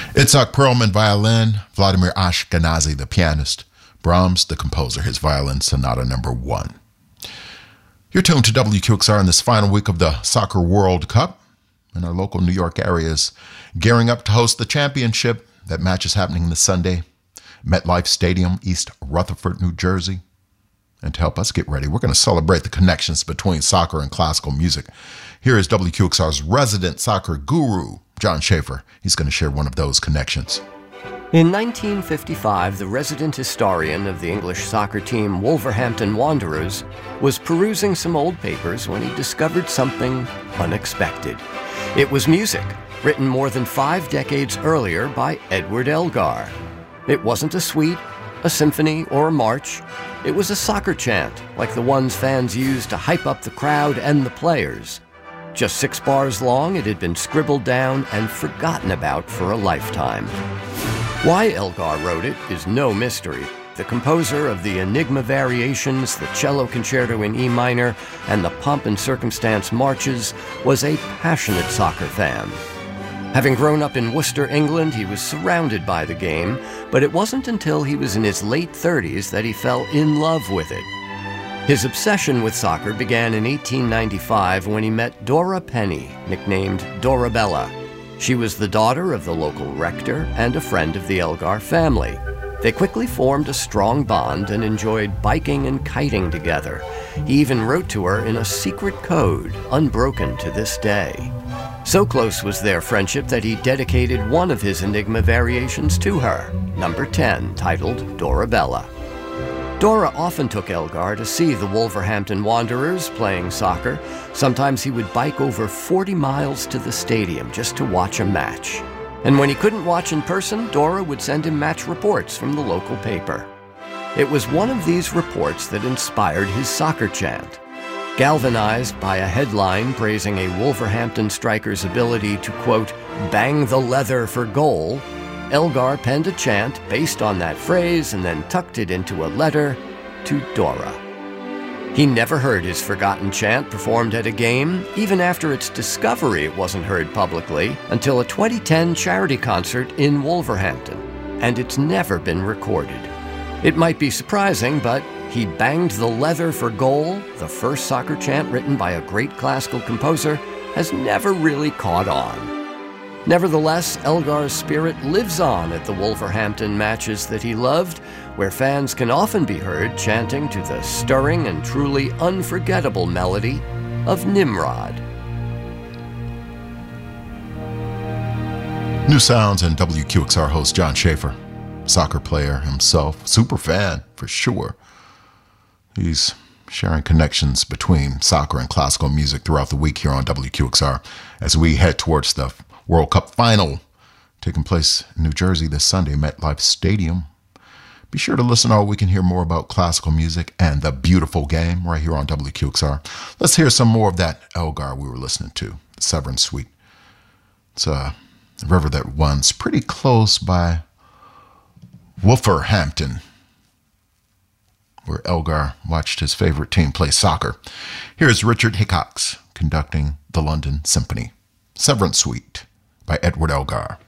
Itzhak Perlman, violin. Vladimir Ashkenazy, the pianist. Brahms, the composer, his violin sonata number 1. You're tuned to WQXR in this final week of the Soccer World Cup. And our local New York area is gearing up to host the championship. That match is happening this Sunday. MetLife Stadium, East Rutherford, New Jersey. And to help us get ready, we're going to celebrate the connections between soccer and classical music. Here is WQXR's resident soccer guru, John Schaefer. He's going to share one of those connections. In 1955, the resident historian of the English soccer team Wolverhampton Wanderers was perusing some old papers when he discovered something unexpected. It was music, written more than 5 decades earlier by Edward Elgar. It wasn't a suite, a symphony, or a march. It was a soccer chant, like the ones fans used to hype up the crowd and the players. Just 6 bars long, it had been scribbled down and forgotten about for a lifetime. Why Elgar wrote it is no mystery. The composer of the Enigma Variations, the Cello Concerto in E minor, and the Pomp and Circumstance marches was a passionate soccer fan. Having grown up in Worcester, England, he was surrounded by the game, but it wasn't until he was in his late 30s that he fell in love with it. His obsession with soccer began in 1895 when he met Dora Penny, nicknamed Dorabella. She was the daughter of the local rector and a friend of the Elgar family. They quickly formed a strong bond and enjoyed biking and kiting together. He even wrote to her in a secret code, unbroken to this day. So close was their friendship that he dedicated one of his Enigma Variations to her, number 10, titled Dorabella. Dora often took Elgar to see the Wolverhampton Wanderers playing soccer. Sometimes he would bike over 40 miles to the stadium just to watch a match. And when he couldn't watch in person, Dora would send him match reports from the local paper. It was one of these reports that inspired his soccer chant. Galvanized by a headline praising a Wolverhampton striker's ability to, quote, bang the leather for goal, Elgar penned a chant based on that phrase and then tucked it into a letter to Dora. He never heard his forgotten chant performed at a game. Even after its discovery, it wasn't heard publicly until a 2010 charity concert in Wolverhampton, and it's never been recorded. It might be surprising, but he banged the leather for goal, the first soccer chant written by a great classical composer, has never really caught on. Nevertheless, Elgar's spirit lives on at the Wolverhampton matches that he loved, where fans can often be heard chanting to the stirring and truly unforgettable melody of Nimrod. New Sounds and WQXR host John Schaefer, soccer player himself, super fan for sure. He's sharing connections between soccer and classical music throughout the week here on WQXR as we head towards the World Cup final taking place in New Jersey this Sunday, MetLife Stadium. Be sure to listen all week and hear more about classical music and the beautiful game right here on WQXR. Let's hear some more of that Elgar we were listening to, the Severn Suite. It's a river that runs pretty close by Wolverhampton, where Elgar watched his favorite team play soccer. Here's Richard Hickox conducting the London Symphony, Severn Suite by Edward Elgar.